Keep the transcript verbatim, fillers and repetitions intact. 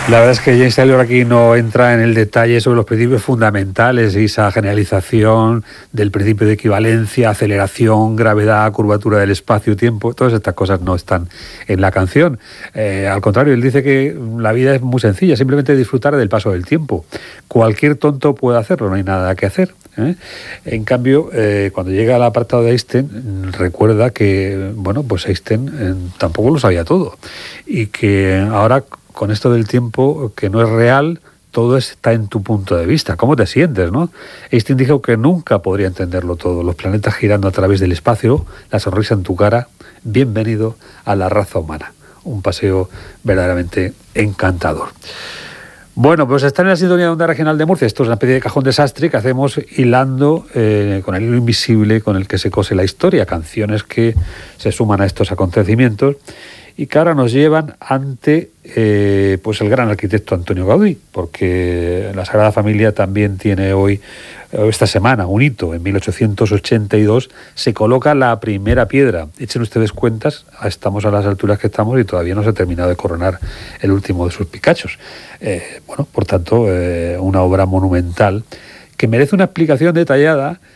La verdad es que James Taylor aquí no entra en el detalle sobre los principios fundamentales y esa generalización del principio de equivalencia, aceleración, gravedad, curvatura del espacio-tiempo. Todas estas cosas no están en la canción. Eh, al contrario, él dice que la vida es muy sencilla, simplemente disfrutar del paso del tiempo. Cualquier tonto puede hacerlo, no hay nada que hacer, ¿eh? En cambio, eh, cuando llega al apartado de Einstein, recuerda que, bueno, pues Einstein eh, tampoco lo sabía todo y que ahora, con esto del tiempo, que no es real, todo está en tu punto de vista. ¿Cómo te sientes, no? Einstein dijo que nunca podría entenderlo todo. Los planetas girando a través del espacio, la sonrisa en tu cara. Bienvenido a la raza humana. Un paseo verdaderamente encantador. Bueno, pues está en la sintonía de Onda Regional de Murcia. Esto es una especie de cajón desastre que hacemos hilando eh, con el hilo invisible con el que se cose la historia. Canciones que se suman a estos acontecimientos y que ahora nos llevan ante eh, pues el gran arquitecto Antonio Gaudí, porque la Sagrada Familia también tiene hoy, esta semana, un hito. En mil ochocientos ochenta y dos se coloca la primera piedra. Echen ustedes cuentas, estamos a las alturas que estamos y todavía no se ha terminado de coronar el último de sus Picachos. Eh, bueno, por tanto, eh, una obra monumental que merece una explicación detallada